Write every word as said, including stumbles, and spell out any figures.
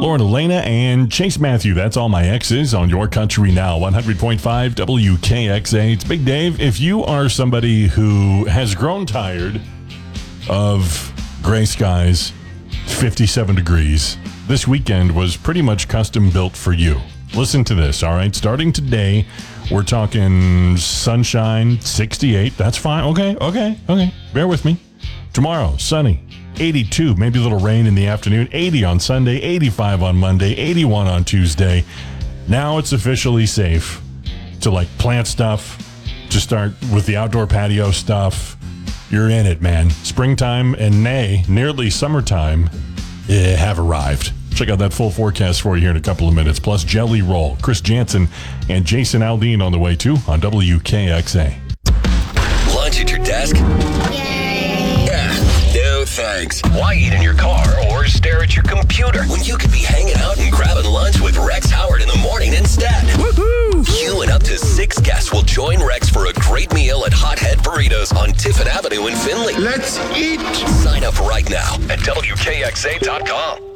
Lauren Elena and Chase Matthew. That's all my exes on Your Country Now. one hundred point five W K X A. It's Big Dave. If you are somebody who has grown tired of gray skies, fifty-seven degrees, this weekend was pretty much custom built for you. Listen to this, all right? Starting today, we're talking sunshine, sixty-eight. That's fine. Okay, okay, okay. Bear with me. Tomorrow, sunny, eighty-two, maybe a little rain in the afternoon, eighty on Sunday, eighty-five on Monday, eighty-one on Tuesday. Now it's officially safe to like plant stuff, to start with the outdoor patio stuff. You're in it, man. Springtime and nay, nearly summertime eh, have arrived. Check out that full forecast for you here in a couple of minutes. Plus Jelly Roll, Chris Jansen, and Jason Aldean on the way too on W K X A. Lunch at your desk? Yay! Yeah, no thanks. Why eat in your car or stare at your computer when you could be hanging out and grabbing lunch with Rex Howard in the morning instead? Woohoo! You and up to six guests will join Rex for a great meal at Hothead Burritos on Tiffin Avenue in Findlay. Let's eat! Sign up right now at W K X A dot com.